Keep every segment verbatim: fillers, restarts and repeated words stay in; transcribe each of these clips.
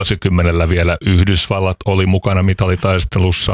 vuosikymmenellä vielä Yhdysvallat oli mukana mitalitaistelussa.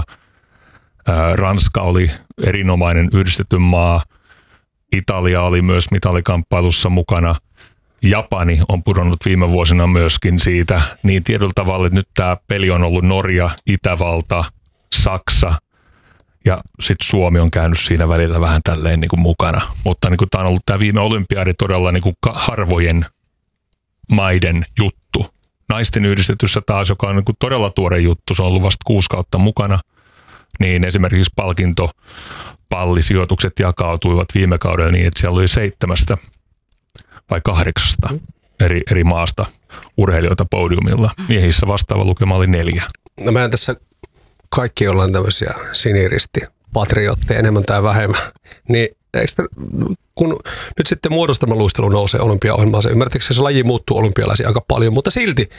Ranska oli erinomainen yhdistetty maa. Italia oli myös mitalikamppailussa mukana. Japani on pudonnut viime vuosina myöskin siitä. Niin tietyllä tavalla, että nyt tämä peli on ollut Norja, Itävalta, Saksa ja sitten Suomi on käynyt siinä välillä vähän tälleen niin kuin mukana. Mutta niin kuin tämä on ollut tämä viime olympiadi todella niin kuin harvojen maiden juttu. Naisten yhdistetyssä taas, joka on niin kuin todella tuore juttu, se on ollut vasta kuusi kautta mukana, niin esimerkiksi palkintopallisijoitukset jakautuivat viime kaudella niin, että siellä oli seitsemästä vai kahdeksasta eri, eri maasta urheilijoita podiumilla. Miehissä vastaava lukema oli neljä. No mehän tässä kaikki ollaan tämmöisiä siniristipatriotteja enemmän tai vähemmän, niin eikö te, kun nyt sitten muodostelmaluistelu nousee olympiaohjelmaan, se ymmärrättekö se laji muuttuu olympialaisiin aika paljon, mutta silti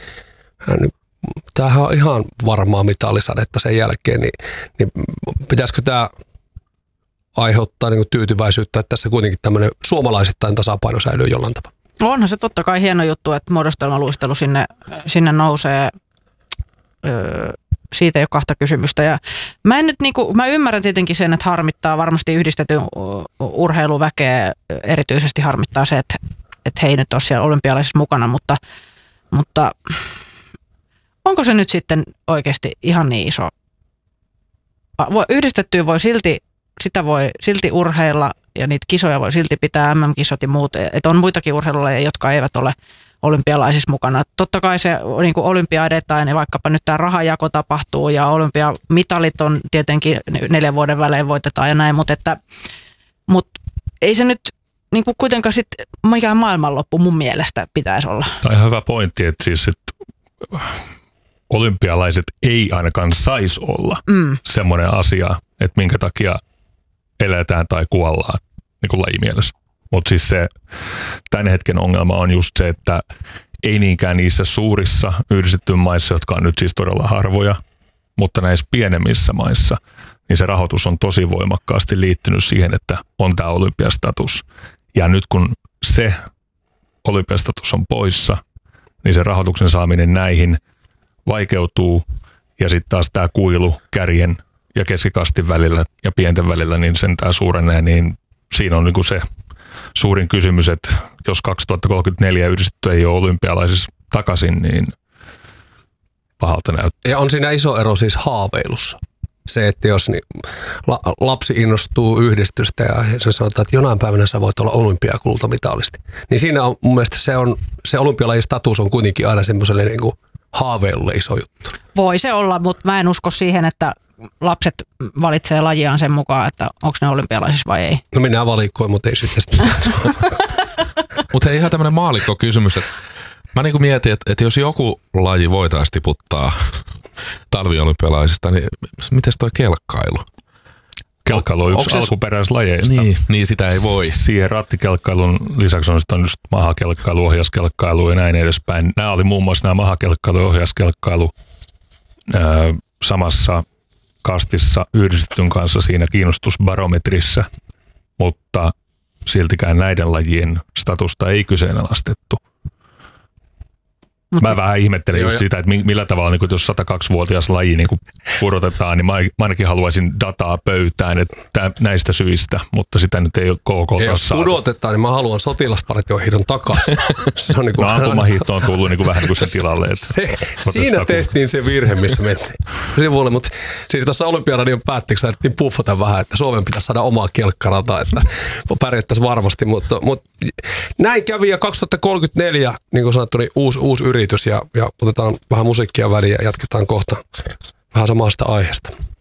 tämähän on ihan varmaa mitalisadetta sen jälkeen, niin, niin pitäisikö tämä aiheuttaa niin kuin tyytyväisyyttä, että tässä kuitenkin tämmöinen suomalaisittain tasapaino säilyy jollain tapaa? Onhan se totta kai hieno juttu, että muodostelmaluistelu sinne, sinne nousee. Öö, siitä ei ole kahta kysymystä. Ja mä, en nyt niinku, mä ymmärrän tietenkin sen, että harmittaa varmasti yhdistetyn urheiluväkeä, erityisesti harmittaa se, että, että he ei nyt ole siellä olympialaisissa mukana, mutta, mutta onko se nyt sitten oikeasti ihan niin iso? Yhdistettyä voi silti, sitä voi silti urheilla ja niitä kisoja voi silti pitää, M M-kisot ja muut, että on muitakin urheilulajeja, jotka eivät ole olympialaisissa mukana. Totta kai se niin kuin olympiadetain ja vaikkapa nyt tämä rahajako tapahtuu ja olympiamitalit on tietenkin neljän vuoden välein voitetaan ja näin, mutta, että, mutta ei se nyt niin kuin kuitenkaan sitten mikään maailmanloppu mun mielestä pitäisi olla. Tämä on ihan hyvä pointti, että siis että olympialaiset ei ainakaan saisi olla mm. semmoinen asia, että minkä takia eletään tai kuollaan niin kuin lajimielessä. Mutta siis se tämän hetken ongelma on just se, että ei niinkään niissä suurissa yhdistettyjen maissa, jotka on nyt siis todella harvoja, mutta näissä pienemmissä maissa, niin se rahoitus on tosi voimakkaasti liittynyt siihen, että on tämä olympiastatus. Ja nyt kun se olympiastatus on poissa, niin se rahoituksen saaminen näihin vaikeutuu. Ja sitten taas tämä kuilu kärjen ja keskikastin välillä ja pienten välillä, niin sen tämä suurenee, niin siinä on niinku se suurin kysymys, että jos kaksituhattakolmekymmentäneljä yhdistetty ei ole olympialaisissa takaisin, niin pahalta näyttää. Ja on siinä iso ero siis haaveilussa. Se, että jos niin, la, lapsi innostuu yhdistystä ja se sanotaan, että jonain päivänä sä voit olla olympiakultamitalisti. Niin siinä on mun mielestä se, on, se olympialajin status on kuitenkin aina semmoiselle niin kuin haaveilulle iso juttu. Voi se olla, mutta mä en usko siihen, että lapset valitsee lajiaan sen mukaan, että onko ne olympialaisissa vai ei. No minä valikoin, mutta ei sitten sitä. Mutta ihan tämmöinen maalikko kysymys, että mä niinku mietin, että, että jos joku laji voitaisiin tiputtaa talviolympialaisista, niin miten toi kelkkailu? Kelkkailu on yksi alkuperäislajeista. Niin, niin, sitä ei voi. Siihen rattikelkkailun lisäksi on sitten just mahakelkkailu, ohjaskelkkailu ja näin edespäin. Nämä oli muun muassa nämä mahakelkkailu ja ohjaskelkkailu ää, samassa kastissa yhdistetyn kanssa siinä kiinnostusbarometrissä, mutta siltikään näiden lajien statusta ei kyseenalaistettu. Mä vähän ihmettelen just sitä, että millä tavalla, niin jos sata kaksi vuotias laji niin pudotetaan, niin mä ainakin haluaisin dataa pöytään että näistä syistä, mutta sitä nyt ei ole koko ja jos pudotetaan, niin mä haluan sotilaspartiohiidon takaisin. Se on niin kuin no ampumahiihto on tullut niin kuin vähän niin kuin sen tilalle. Että se, siinä tehtiin se virhe, missä mentiin. Sivuille, mutta siis tuossa Olympiaradion päätteeksi lähdettiin puffata vähän, että Suomen pitäisi saada omaa kelkkarataa, että pärjättäisiin varmasti, mutta, mutta näin kävi ja kaksituhattakolmekymmentäneljä, niin kuin sanottu, niin uusi, uusi yritys ja, ja otetaan vähän musiikkia väliin ja jatketaan kohta vähän samasta aiheesta.